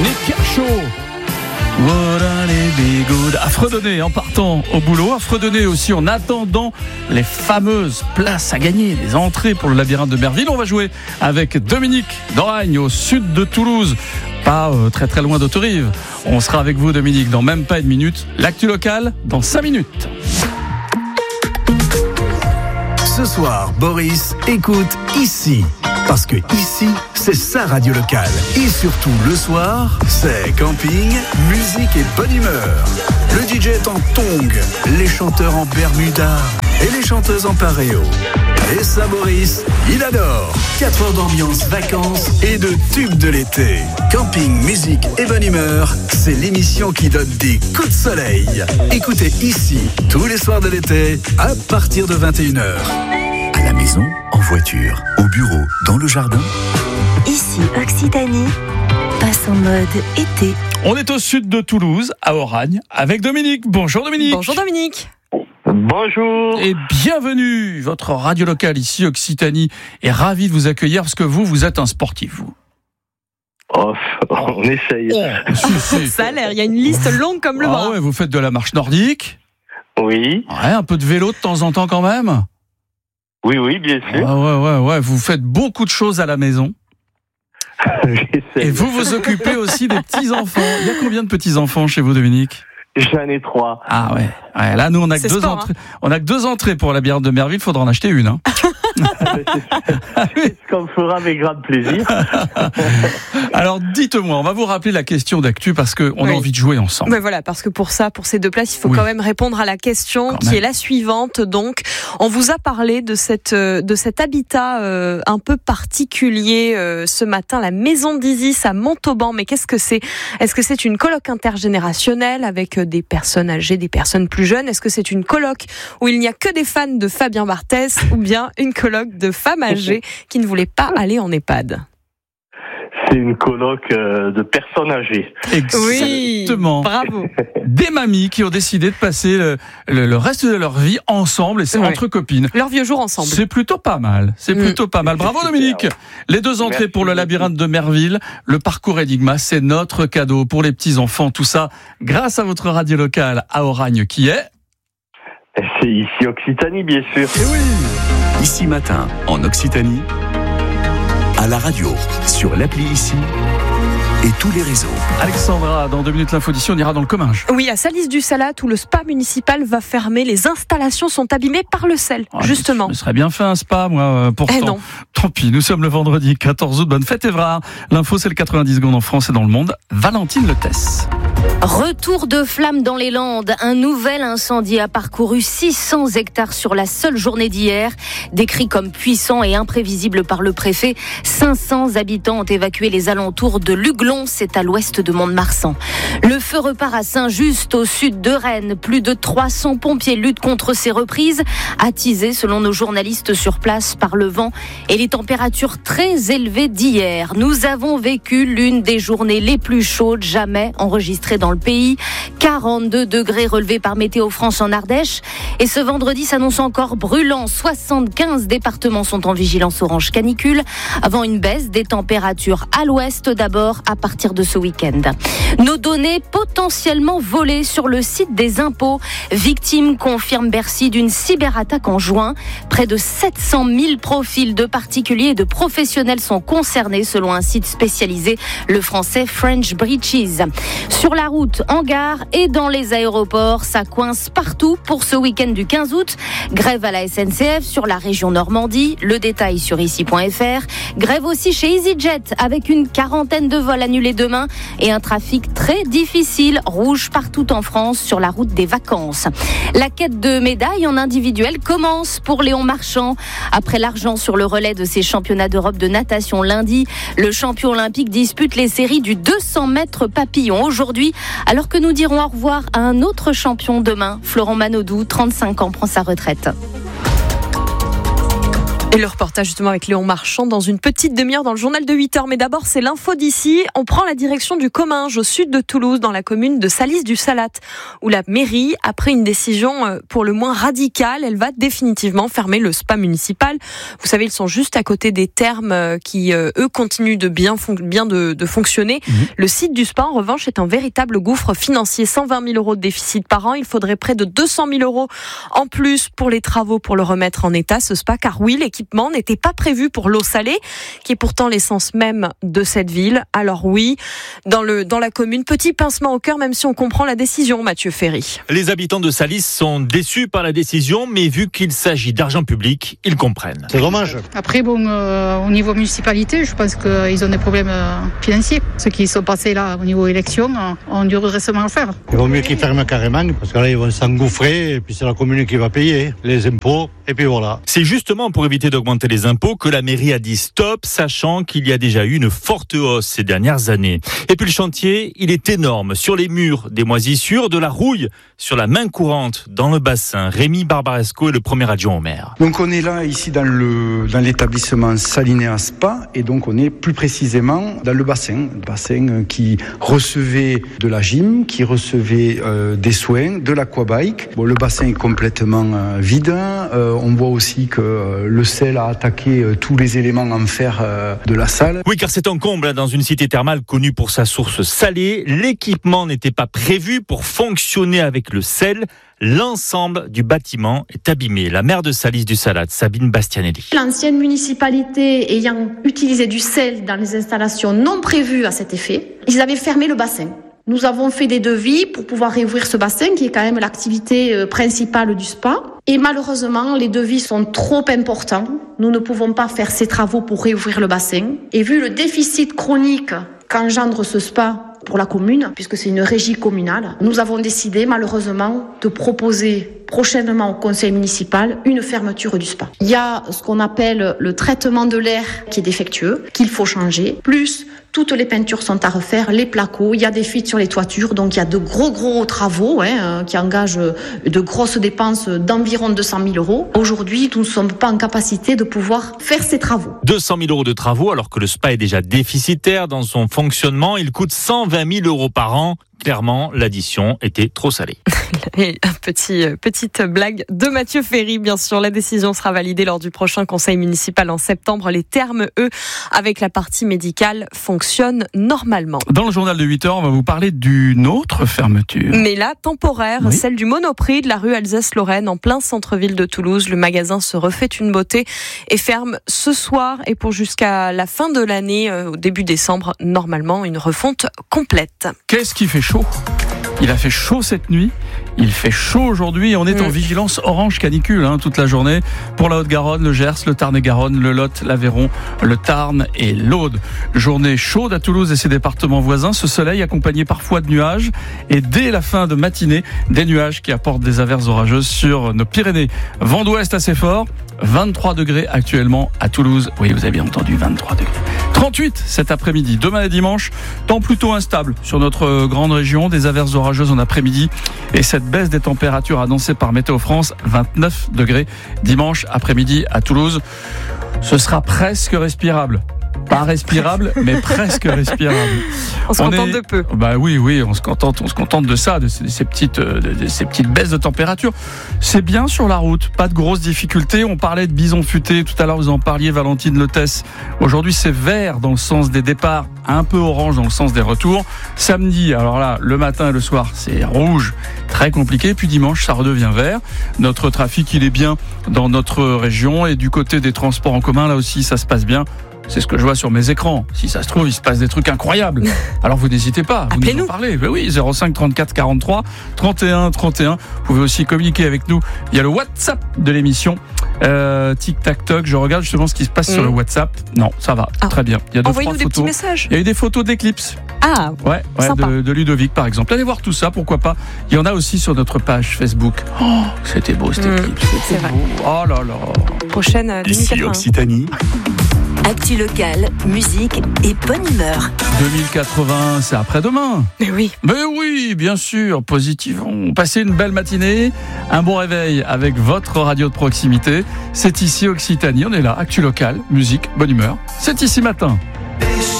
Nick Kershaw. Wouldn't it be good? À fredonner en partant au boulot, à fredonner aussi en attendant les fameuses places à gagner, les entrées pour le labyrinthe de Merville. On va jouer avec Dominique d'Oragne au sud de Toulouse, pas très très loin d'Autorive. On sera avec vous, Dominique, dans même pas une minute. L'actu locale dans 5 minutes. Ce soir, Boris écoute ici. Parce que ici, c'est sa radio locale. Et surtout, le soir, c'est camping, musique et bonne humeur. Le DJ est en tongs, les chanteurs en bermuda et les chanteuses en paréo. Et ça, Boris, il adore. 4 heures d'ambiance, vacances et de tubes de l'été. Camping, musique et bonne humeur, c'est l'émission qui donne des coups de soleil. Écoutez ici, tous les soirs de l'été, à partir de 21h. À la maison, en voiture, au bureau, dans le jardin. Ici, Occitanie passe en mode été. On est au sud de Toulouse, à Oragne, avec Dominique. Bonjour Dominique. Bonjour Dominique. Bonjour. Et bienvenue. Votre radio locale ici, Occitanie, est ravie de vous accueillir parce que vous êtes un sportif, vous. Oh, on essaye. Ça a l'air, il y a une liste longue comme le bras. Ah ouais, vous faites de la marche nordique. Oui. Ouais, un peu de vélo de temps en temps quand même. Oui, bien sûr. Ouais. Vous faites beaucoup de choses à la maison. Et vous vous occupez aussi des petits-enfants. Il y a combien de petits-enfants chez vous, Dominique ? J'en ai 3. Ah ouais. Là, nous, on a que deux entrées. On a que 2 entrées pour la labyrinthe de Merville. Il faudra en acheter une. Hein. C'est ce qu'on fera avec grand plaisir. Alors, dites-moi, on va vous rappeler la question d'actu parce qu'on a envie de jouer ensemble. Mais voilà, parce que pour ces 2 places, il faut quand même répondre à la question qui est la suivante. Donc, on vous a parlé de cet habitat un peu particulier ce matin, la maison d'Isis à Montauban. Mais qu'est-ce que c'est ? Est-ce que c'est une coloc intergénérationnelle avec des personnes âgées, des personnes plus jeunes ? Est-ce que c'est une coloc où il n'y a que des fans de Fabien Barthès ou bien une coloc de femmes âgées qui ne voulaient pas aller en EHPAD ? C'est une coloc de personnes âgées. Exactement. Oui, bravo. Des mamies qui ont décidé de passer le reste de leur vie ensemble et c'est entre copines. Leur vieux jour ensemble. C'est plutôt pas mal. Bravo Dominique. Les 2 entrées pour le labyrinthe de Merville, le parcours Enigma, c'est notre cadeau pour les petits-enfants. Tout ça grâce à votre radio locale à Oragne qui est... C'est ici Occitanie, bien sûr. Et oui. Ici matin, en Occitanie, à la radio, sur l'appli ici et tous les réseaux. Alexandra, dans 2 minutes l'info d'ici, on ira dans le Comminges. Oui, à Salis-du-Salat, où le spa municipal va fermer. Les installations sont abîmées par le sel, justement. Ce serait bien fait un spa, moi, pourtant. Non. Tant pis, nous sommes le vendredi 14 août. Bonne fête, Évrard. L'info, c'est le 90 secondes en France et dans le monde. Valentine Letès. Retour de flammes dans les Landes. Un nouvel incendie a parcouru 600 hectares sur la seule journée d'hier. Décrit comme puissant et imprévisible par le préfet, 500 habitants ont évacué les alentours de Luglon, c'est à l'ouest de Mont-de-Marsan. Le feu repart à Saint-Just, au sud de Rennes. Plus de 300 pompiers luttent contre ces reprises, attisées selon nos journalistes sur place par le vent et les températures très élevées d'hier. Nous avons vécu l'une des journées les plus chaudes jamais enregistrées dans le pays. 42 degrés relevés par Météo France en Ardèche. Et ce vendredi s'annonce encore brûlant. 75 départements sont en vigilance orange canicule, avant une baisse des températures à l'ouest d'abord à partir de ce week-end. Nos données potentiellement volées sur le site des impôts. Victime, confirme Bercy, d'une cyberattaque en juin. Près de 700 000 profils de particuliers et de professionnels sont concernés selon un site spécialisé, le français French Breaches. Sur la route, en gare et dans les aéroports, ça coince partout pour ce week-end du 15 août. Grève à la SNCF sur la région Normandie. Le détail sur ici.fr. Grève aussi chez EasyJet avec une 40aine de vols annulés demain et un trafic très difficile, rouge partout en France sur la route des vacances. La quête de médailles en individuel commence pour Léon Marchand. Après l'argent sur le relais de ses championnats d'Europe de natation lundi, le champion olympique dispute les séries du 200 mètres papillon aujourd'hui, alors que nous dirons au revoir à un autre champion demain. Florent Manodou, 35 ans, prend sa retraite. Et le reportage justement avec Léon Marchand dans une petite demi-heure dans le journal de 8h. Mais d'abord, c'est l'info d'ici. On prend la direction du Comminges, au sud de Toulouse, dans la commune de Salis-du-Salat, où la mairie, après une décision pour le moins radicale, elle va définitivement fermer le spa municipal. Vous savez, ils sont juste à côté des thermes qui, eux, continuent de bien de fonctionner. Le site du spa, en revanche, est un véritable gouffre financier. 120 000 euros de déficit par an. Il faudrait près de 200 000 euros en plus pour les travaux pour le remettre en état, ce spa, car oui, l'équipement n'était pas prévu pour l'eau salée, qui est pourtant l'essence même de cette ville. Alors oui, dans la commune, petit pincement au cœur, même si on comprend la décision, Mathieu Ferry. Les habitants de Salis sont déçus par la décision, mais vu qu'il s'agit d'argent public, ils comprennent. C'est dommage. Après, au niveau municipalité, je pense qu'ils ont des problèmes financiers. Ceux qui sont passés là, au niveau élection, ont du redressement à faire. Il vaut mieux qu'ils ferment carrément, parce que là, ils vont s'engouffrer, et puis c'est la commune qui va payer les impôts, et puis voilà. C'est justement pour éviter d'augmenter les impôts que la mairie a dit stop, sachant qu'il y a déjà eu une forte hausse ces dernières années. Et puis le chantier, il est énorme. Sur les murs, des moisissures, de la rouille sur la main courante dans le bassin. Rémi Barbaresco est le premier adjoint au maire. Donc on est là ici dans l'établissement Salinéa Spa, et donc on est plus précisément dans le bassin qui recevait de la gym, qui recevait des soins, de l'aquabike. Bon, le bassin est complètement vide. On voit aussi que le sel a attaqué tous les éléments en fer de la salle. Oui, car c'est un comble dans une cité thermale connue pour sa source salée. L'équipement n'était pas prévu pour fonctionner avec le sel. L'ensemble du bâtiment est abîmé. La maire de Salis-du-Salat, Sabine Bastianelli. L'ancienne municipalité ayant utilisé du sel dans les installations non prévues à cet effet, ils avaient fermé le bassin. Nous avons fait des devis pour pouvoir réouvrir ce bassin qui est quand même l'activité principale du spa. Et malheureusement, les devis sont trop importants. Nous ne pouvons pas faire ces travaux pour réouvrir le bassin. Et vu le déficit chronique qu'engendre ce spa pour la commune, puisque c'est une régie communale, nous avons décidé malheureusement de proposer prochainement au conseil municipal une fermeture du spa. Il y a ce qu'on appelle le traitement de l'air qui est défectueux, qu'il faut changer, plus toutes les peintures sont à refaire, les placos, il y a des fuites sur les toitures, donc il y a de gros travaux qui engagent de grosses dépenses d'environ 200 000 euros. Aujourd'hui, nous ne sommes pas en capacité de pouvoir faire ces travaux. 200 000 euros de travaux, alors que le spa est déjà déficitaire dans son fonctionnement. Il coûte 120 000 euros par an. Clairement, l'addition était trop salée. Et petite blague de Mathieu Ferry, bien sûr. La décision sera validée lors du prochain conseil municipal en septembre. Les thermes, eux, avec la partie médicale, fonctionnent normalement. Dans le journal de 8h, on va vous parler d'une autre fermeture. Mais là, temporaire, oui. Celle du Monoprix de la rue Alsace-Lorraine, en plein centre-ville de Toulouse. Le magasin se refait une beauté et ferme ce soir et pour jusqu'à la fin de l'année, au début décembre, normalement, une refonte complète. Qu'est-ce qui fait chaud ? Il a fait chaud cette nuit, il fait chaud aujourd'hui et on est en vigilance orange canicule toute la journée pour la Haute-Garonne, le Gers, le Tarn-et-Garonne, le Lot, l'Aveyron, le Tarn et l'Aude. Journée chaude à Toulouse et ses départements voisins, ce soleil accompagné parfois de nuages et dès la fin de matinée, des nuages qui apportent des averses orageuses sur nos Pyrénées. Vent d'ouest assez fort, 23 degrés actuellement à Toulouse. Oui, vous avez bien entendu, 23 degrés. 38 cet après-midi. Demain et dimanche, temps plutôt instable sur notre grande région. Des averses orageuses en après-midi. Et cette baisse des températures annoncée par Météo France, 29 degrés dimanche après-midi à Toulouse. Ce sera presque respirable. Pas respirable, mais presque respirable. On se contente de peu. Bah oui, on se contente de ça, de ces petites baisses de température. C'est bien sur la route, pas de grosses difficultés. On parlait de bison futé, tout à l'heure vous en parliez, Valentine Lotès. Aujourd'hui c'est vert dans le sens des départs, un peu orange dans le sens des retours. Samedi, alors là, le matin et le soir, c'est rouge, très compliqué. Puis dimanche, ça redevient vert. Notre trafic, il est bien dans notre région. Et du côté des transports en commun, là aussi, ça se passe bien. C'est ce que je vois sur mes écrans. Si ça se trouve, il se passe des trucs incroyables. Alors vous n'hésitez pas, vous nous en parlez. Ben oui, 05 34 43 31 31. Vous pouvez aussi communiquer avec nous. Il y a le WhatsApp de l'émission. Tic tac toc. Je regarde justement ce qui se passe sur le WhatsApp. Non, ça va, très bien. Il y a envoyez-nous des petits messages. Il y a eu des photos d'éclimpses. Ah, ouais, de Ludovic par exemple. Allez voir tout ça, pourquoi pas. Il y en a aussi sur notre page Facebook. Oh, c'était beau cette éclimpse. C'est vrai. Oh là là. Prochaine Ici Occitanie. Actu locale, musique et bonne humeur. 2080, c'est après-demain. Mais oui, bien sûr, positivons. Passez une belle matinée, un bon réveil avec votre radio de proximité. C'est ici Occitanie, on est là, Actu locale, musique, bonne humeur. C'est ici matin.